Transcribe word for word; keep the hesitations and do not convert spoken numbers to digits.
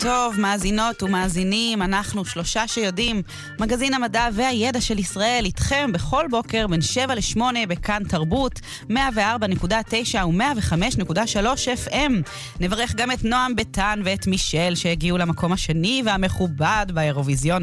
טוב, מאזינות ומאזינים, אנחנו שלושה שיודעים, מגזין המדע והידע של ישראל, איתכם בכל בוקר בין שבע לשמונה בכאן תרבות, מאה וארבע נקודה תשע ו-מאה וחמש נקודה שלוש אף אם. נברך גם את נועם ביטן ואת מישל שהגיעו למקום השני והמכובד באירוויזיון